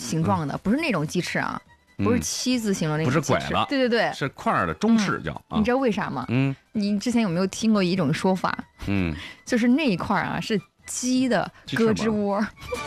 形状的，不是那种鸡翅啊，不是七字形的那种鸡翅， 不是拐了， 对对对， 是块儿的中翅叫。 你知道为啥吗？你之前有没有听过一种说法？就是那一块啊是鸡的胳肢窝。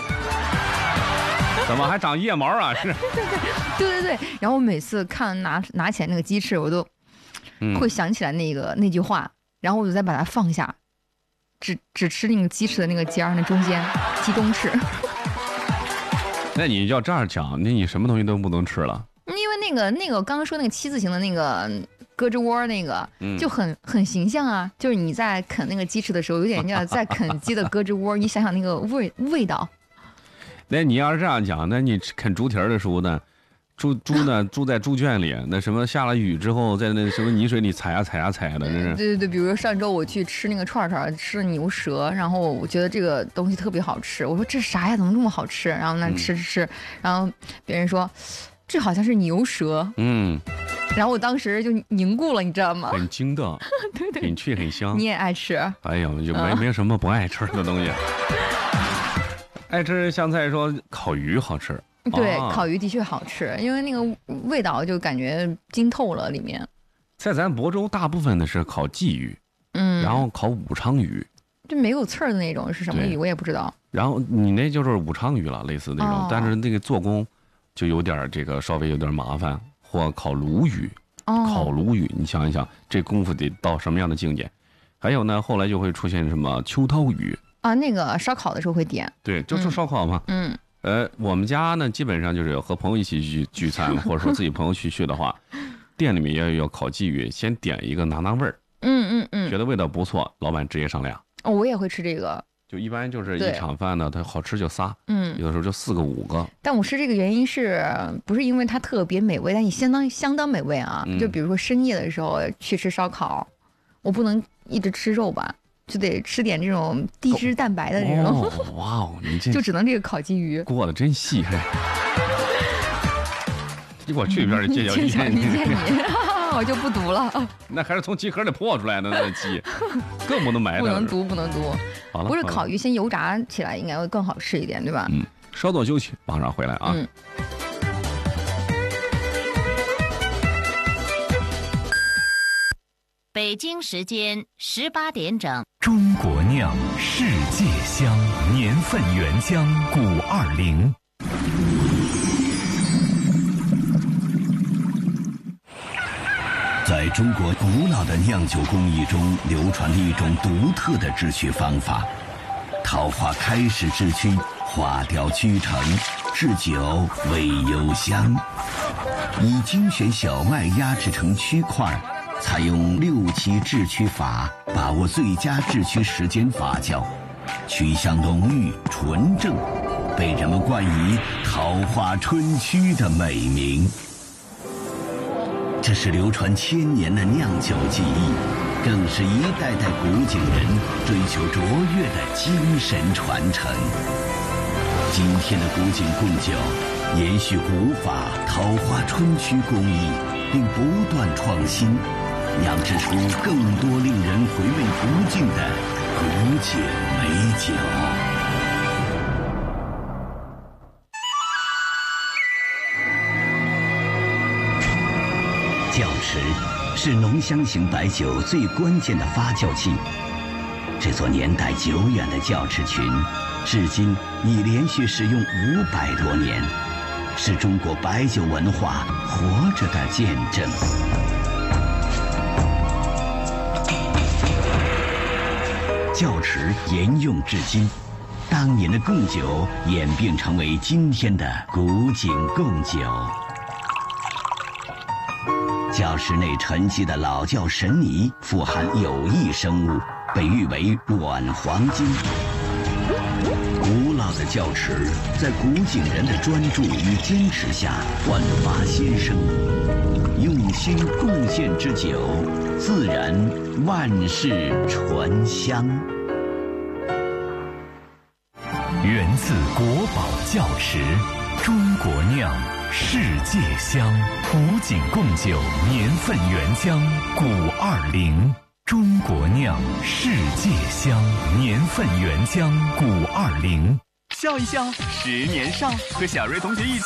怎么还长腋毛啊？是。 对，然后我每次看拿起来那个鸡翅，我都会想起来那句话，然后我就再把它放下，只吃那个鸡翅的那个尖儿，那中间鸡中翅。 那你要这样讲，那你什么东西都不能吃了？ 因为那个我刚刚说那个七字形的那个胳肢窝那个，就很形象啊，就是你在啃那个鸡翅的时候，有点像在啃鸡的胳肢窝，你想想那个味道。 那你要是这样讲，那你啃猪蹄儿的时候呢，猪呢住在猪圈里，那什么下了雨之后，在那什么泥水里踩呀的，这是。 对，比如说上周我去吃那个串，吃牛舌，然后我觉得这个东西特别好吃，我说这啥呀，怎么这么好吃？然后那吃，然后别人说这好像是牛舌，然后我当时就凝固了，你知道吗？ 很筋道，对，很脆很香。 你也爱吃？ 哎呦，就没什么不爱吃的东西。爱吃香菜说烤鱼好吃， 对，烤鱼的确好吃，因为那个味道就感觉筋透了里面。 在咱亳州大部分的是烤鲫鱼，然后烤武昌鱼， 就没有刺儿的那种是什么鱼我也不知道。 然后你那就是武昌鱼了，类似那种，但是那个做工就有点这个稍微有点麻烦。或烤鲈鱼，烤鲈鱼，你想一想，这功夫得到什么样的境界？还有呢，后来就会出现什么秋刀鱼。 那个烧烤的时候会点， 对，就是烧烤嘛。我们家呢，基本上就是和朋友一起去聚餐，或者说自己朋友去的话，店里面也有烤鲫鱼，先点一个拿味儿。觉得味道不错，老板直接上俩。 我也会吃这个。 就一般就是一场饭呢，它好吃就仨，有的时候就4个5个。 但我吃这个原因是不是因为它特别美味，但也相当美味啊。就比如说深夜的时候去吃烧烤，我不能一直吃肉吧。就得吃点这种低脂蛋白的这种。 哇哦，你这就只能这个烤鲫鱼。 过得真细。你给我去一边介绍意见你， 我就不读了。 那还是从鸡壳里破出来的那鸡，更不能埋汰。 不能读。 好了， 不是烤鱼先油炸起来应该会更好吃一点，对吧？ 稍作休息，马上回来啊。 北京时间18点整。 中国酿世界香，年份原浆520。在中国古老的酿酒工艺中，流传着一种独特的制曲方法。桃花开始制曲，花雕曲成，制酒味幽香。以精选小麦压制成曲块，采用6期制曲法，把握最佳制曲时间发酵，曲香浓郁纯正，被人们冠以桃花春曲的美名。这是流传1000年的酿酒技艺，更是一代代古井人追求卓越的精神传承。今天的古井贡酒延续古法桃花春曲工艺，并不断创新，酿制出更多令人回味不尽的古井美酒。窖池是浓香型白酒最关键的发酵器。这座年代久远的窖池群，至今已连续使用500多年，是中国白酒文化活着的见证。窖池沿用至今，当年的贡酒演变成为今天的古井贡酒。窖池内沉积的老窖神泥富含有益生物，被誉为软黄金。古老的窖池在古井人的专注与坚持下焕发新生，用心贡献之酒，自然万世醇香。源自国宝窖池，中国酿世界香，古井贡酒年份原浆520。中国酿世界香，年份原浆520。 笑一笑，10年少，和小瑞同学一起